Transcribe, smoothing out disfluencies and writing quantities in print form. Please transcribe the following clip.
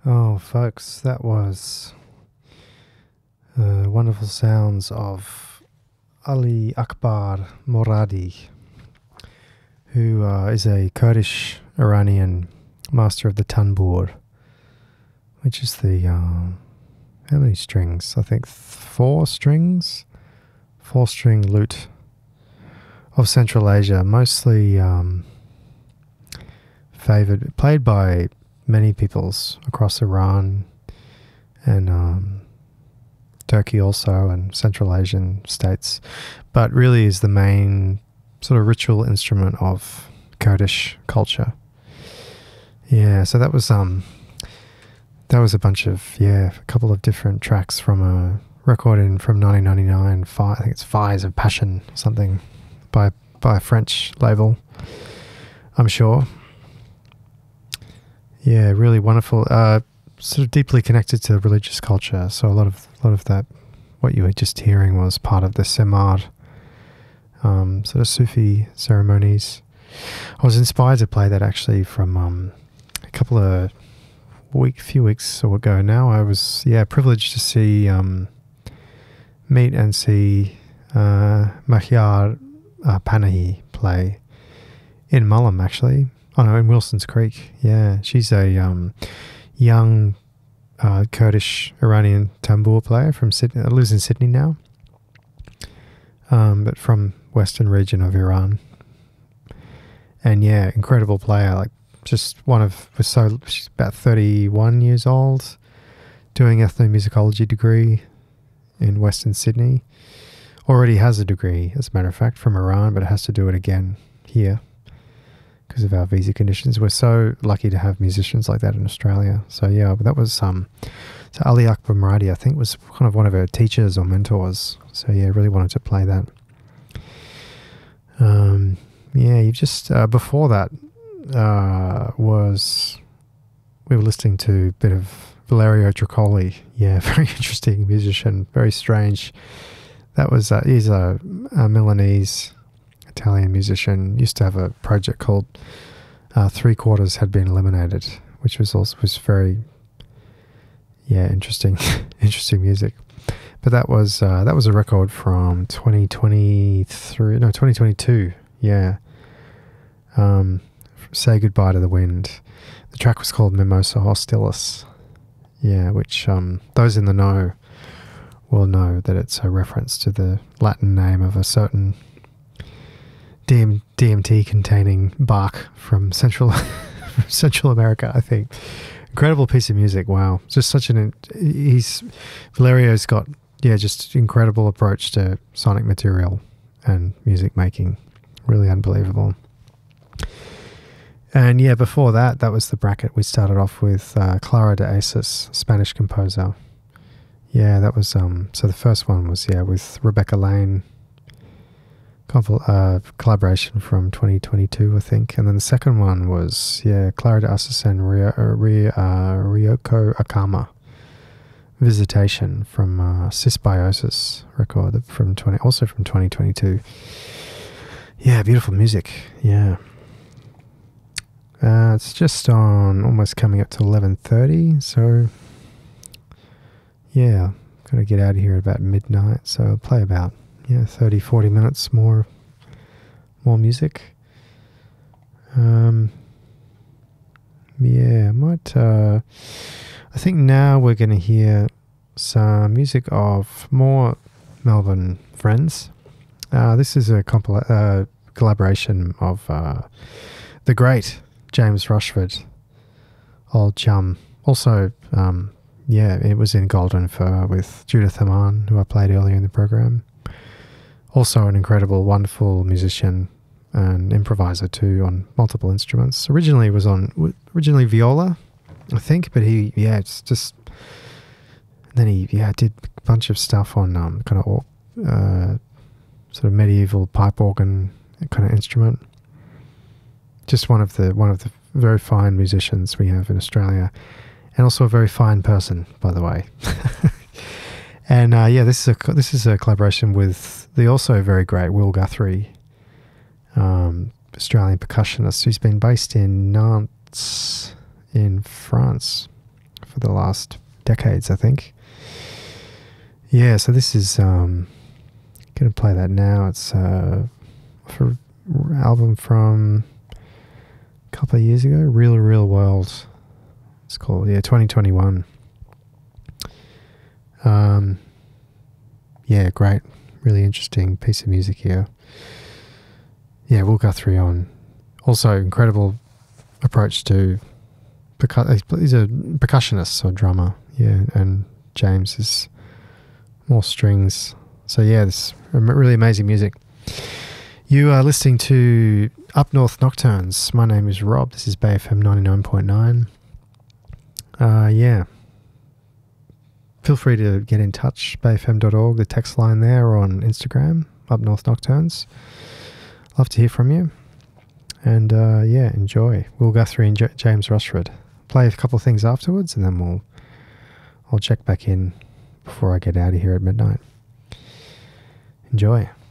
Oh, folks, that was wonderful sounds of Ali Akbar Moradi, who is a Kurdish Iranian master of the tanbour, which is the how many strings? I think four strings, four-string lute of Central Asia, mostly favored, played by many peoples across Iran and Turkey also, and Central Asian states, but really is the main sort of ritual instrument of Kurdish culture. Yeah, so that was a bunch of a couple of different tracks from a record from 1999. I think it's Fires of Passion, something by a French label, I'm sure. Yeah, really wonderful. Sort of deeply connected to religious culture. So a lot of that, what you were just hearing, was part of the Semar, sort of Sufi ceremonies. I was inspired to play that actually from a couple of few weeks ago now. I was privileged to see meet and see Mahyar Panahi play in Mullum, actually. Oh no, in Wilson's Creek. Yeah, she's a young Kurdish Iranian tambour player from Sydney. Lives in Sydney now, but from western region of Iran. And yeah, incredible player. Like just she's about 31 years old, doing ethnomusicology degree in Western Sydney. Already has a degree, as a matter of fact, from Iran, but has to do it again here because of our visa conditions. We're so lucky to have musicians like that in Australia. So yeah, but that was so Ali Akbar Moradi, I think, was kind of one of her teachers or mentors. So yeah, really wanted to play that. You've just before that we were listening to a bit of Valerio Tricoli. Yeah, very interesting musician, very strange. That was he's a Milanese Italian musician. Used to have a project called Three Quarters Had Been Eliminated, which was very interesting interesting music. But that was a record from 2022. Yeah. Say Goodbye to the Wind. The track was called Mimosa Hostilis. Yeah, which those in the know will know that it's a reference to the Latin name of a certain DMT containing bark from Central America, I think. Incredible piece of music. Wow. Just Valerio's got just incredible approach to sonic material and music making. Really unbelievable. And before that was the bracket. We started off with Clara de Asis, Spanish composer. Yeah, that was so the first one was with Rebecca Lane, collaboration from 2022, I think. And then the second one was Clara de Asis and Ryoko Akama, Visitation, from Cysbiosis record also from 2022. Yeah, beautiful music. Yeah. It's just on, almost coming up to 11:30, so gotta get out of here at about midnight, so I'll play about 30-40 minutes more music. I think now we're gonna hear some music of more Melbourne friends. This is a collaboration of the great James Rushford, old chum. Also, it was in Golden Fur with Judith Haman, who I played earlier in the program. Also an incredible, wonderful musician and improviser too, on multiple instruments. Originally viola, I think, but he did a bunch of stuff on sort of medieval pipe organ kind of instrument. Just one of the very fine musicians we have in Australia, and also a very fine person, by the way. And this is a collaboration with the also very great Will Guthrie, Australian percussionist who's been based in Nantes in France for the last decades, I think. Yeah, so this is going to play that now. It's for album from a couple of years ago, Real World. It's called 2021. Yeah, great, really interesting piece of music here. Yeah, Will Guthrie on. Also, incredible approach to he's a percussionist or drummer. Yeah, and James is more strings. So yeah, this really amazing music. You are listening to Up North Nocturnes. My name is Rob. This is Bay FM 99.9. Yeah. Feel free to get in touch, bayfm.org, the text line there, or on Instagram, Up North Nocturnes. Love to hear from you. And yeah, enjoy. Will Guthrie and James Rushford. Play a couple of things afterwards, and then I'll check back in before I get out of here at midnight. Enjoy.